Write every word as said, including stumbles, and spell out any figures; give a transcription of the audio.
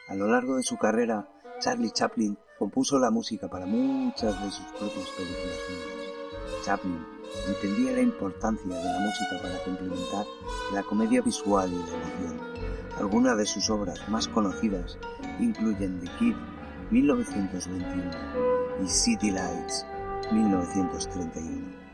A lo largo de su carrera, Charlie Chaplin compuso la música para muchas de sus propias películas mudas. Chaplin entendía la importancia de la música para complementar la comedia visual y la emoción. Algunas de sus obras más conocidas incluyen The Kid, mil novecientos veintiuno, y City Lights, mil novecientos treinta y uno.